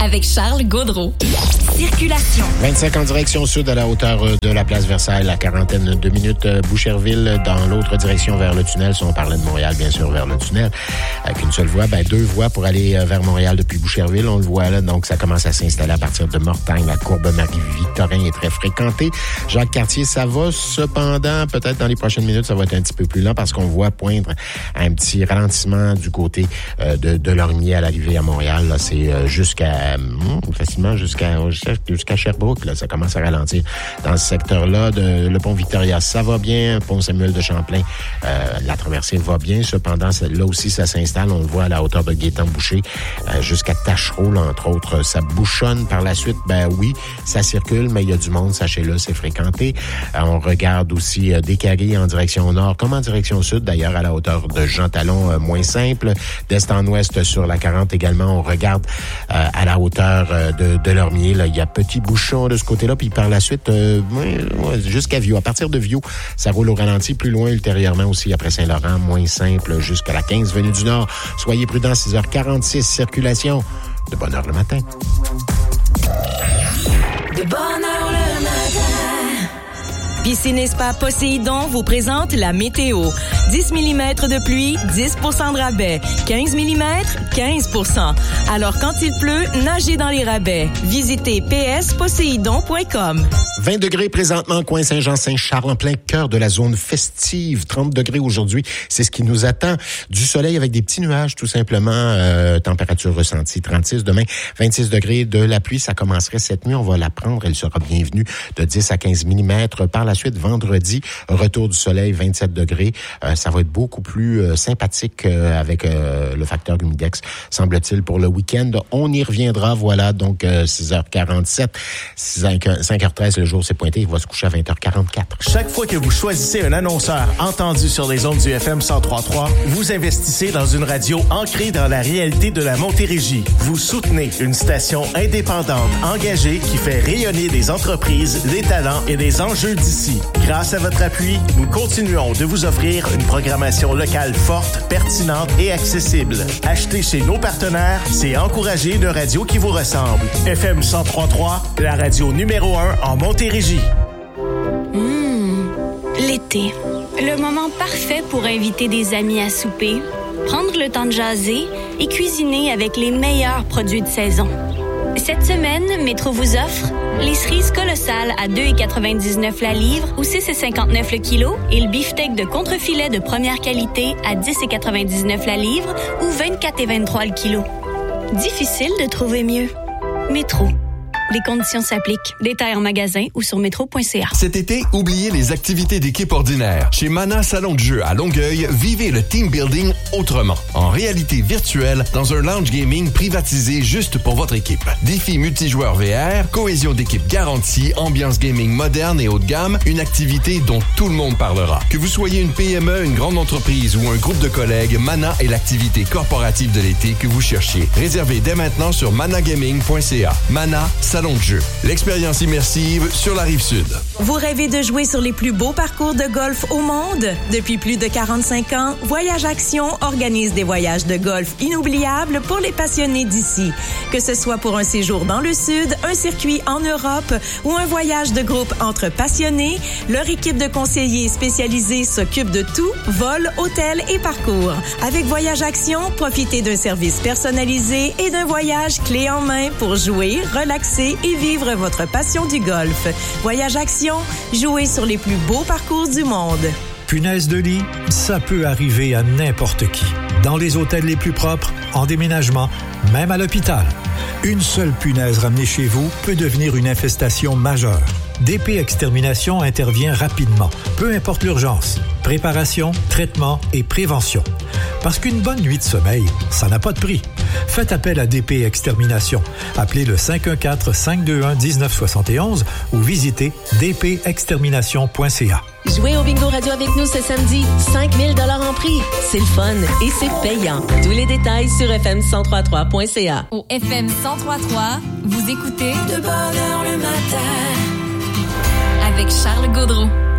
avec Charles Gaudreau. Circulation. 25 en direction sud à la hauteur de la place Versailles, la quarantaine de minutes. Boucherville dans l'autre direction vers le tunnel. Si on parlait de Montréal, bien sûr, vers le tunnel. Avec une seule voie, deux voies pour aller vers Montréal depuis Boucherville. On le voit là, donc ça commence à s'installer à partir de Mortagne. La courbe Marie-Victorin est très fréquentée. Jacques-Cartier, ça va. Cependant, peut-être dans les prochaines minutes, ça va être un petit peu plus lent parce qu'on voit poindre un petit ralentissement du côté de Lormier à l'arrivée à Montréal. Là, c'est facilement jusqu'à Sherbrooke. Là, ça commence à ralentir dans ce secteur-là. Le pont Victoria, ça va bien. Pont Samuel de Champlain, la traversée va bien. Cependant, là aussi, ça s'installe. On le voit à la hauteur de Gaétan-Boucher jusqu'à Tachereau, là, entre autres. Ça bouchonne par la suite. Oui, ça circule, mais il y a du monde, sachez-le, c'est fréquenté. On regarde aussi Descaries en direction nord, comme en direction sud, d'ailleurs, à la hauteur de Jean Talon, moins simple. D'est en ouest sur la 40 également. On regarde à la hauteur de Lormier. Là, il y a petit bouchon de ce côté-là, puis par la suite, jusqu'à Viau. À partir de Viau, ça roule au ralenti. Plus loin, ultérieurement aussi, après Saint-Laurent, moins simple, jusqu'à la 15 venue du Nord. Soyez prudents, 6h46, circulation. De bonne heure le matin. De bonne heure le matin. Piscine et Spa Poséidon vous présente la météo. 10 mm de pluie, 10 % de rabais. 15 mm, 15 %. Alors quand il pleut, nagez dans les rabais. Visitez psposéidon.com. 20 degrés présentement, coin Saint-Jean-Saint-Charles, en plein cœur de la zone festive. 30 degrés aujourd'hui, c'est ce qui nous attend. Du soleil avec des petits nuages, tout simplement. Température ressentie, 36. Demain, 26 degrés. De la pluie, ça commencerait cette nuit. On va la prendre. Elle sera bienvenue de 10 à 15 mm. Par la suite, vendredi, retour du soleil, 27 degrés. Ça va être beaucoup plus sympathique avec le facteur humidex, semble-t-il, pour le week-end. On y reviendra, voilà, donc 6h47, 5h13, le jour s'est pointé, il va se coucher à 20h44. Chaque fois que vous choisissez un annonceur entendu sur les ondes du FM 103.3, vous investissez dans une radio ancrée dans la réalité de la Montérégie. Vous soutenez une station indépendante, engagée, qui fait rayonner des entreprises, des talents et des enjeux d'ici. Grâce à votre appui, nous continuons de vous offrir une programmation locale forte, pertinente et accessible. Acheter chez nos partenaires, c'est encourager une radio qui vous ressemble. FM 103.3, la radio numéro 1 en Montérégie. L'été. Le moment parfait pour inviter des amis à souper, prendre le temps de jaser et cuisiner avec les meilleurs produits de saison. Cette semaine, Métro vous offre les cerises colossales à 2,99 la livre ou 6,59 le kilo et le beefsteak de contrefilet de première qualité à 10,99 la livre ou 24,23 le kilo. Difficile de trouver mieux. Métro. Les conditions s'appliquent. Détails en magasin ou sur métro.ca. Cet été, oubliez les activités d'équipe ordinaires. Chez Mana Salon de jeu à Longueuil, vivez le team building autrement. En réalité virtuelle, dans un lounge gaming privatisé juste pour votre équipe. Défis multijoueurs VR, cohésion d'équipe garantie, ambiance gaming moderne et haut de gamme, une activité dont tout le monde parlera. Que vous soyez une PME, une grande entreprise ou un groupe de collègues, Mana est l'activité corporative de l'été que vous cherchiez. Réservez dès maintenant sur managaming.ca. Mana Salon de jeu. L'expérience immersive sur la Rive-Sud. Vous rêvez de jouer sur les plus beaux parcours de golf au monde? Depuis plus de 45 ans, Voyage Action organise des voyages de golf inoubliables pour les passionnés d'ici. Que ce soit pour un séjour dans le Sud, un circuit en Europe ou un voyage de groupe entre passionnés, leur équipe de conseillers spécialisés s'occupe de tout, vol, hôtel et parcours. Avec Voyage Action, profitez d'un service personnalisé et d'un voyage clé en main pour jouer, relaxer et vivre votre passion du golf. Voyage Action, jouez sur les plus beaux parcours du monde. Punaise de lit, ça peut arriver à n'importe qui. Dans les hôtels les plus propres, en déménagement, même à l'hôpital. Une seule punaise ramenée chez vous peut devenir une infestation majeure. DP Extermination intervient rapidement, peu importe l'urgence. Préparation, traitement et prévention. Parce qu'une bonne nuit de sommeil, ça n'a pas de prix. Faites appel à DP Extermination. Appelez le 514-521-1971 ou visitez dpextermination.ca. Jouez au Bingo Radio avec nous ce samedi. 5 000 $ en prix. C'est le fun et c'est payant. Tous les détails sur fm1033.ca. Au FM 103.3, vous écoutez De bonne heure le matin avec Charles Gaudreau.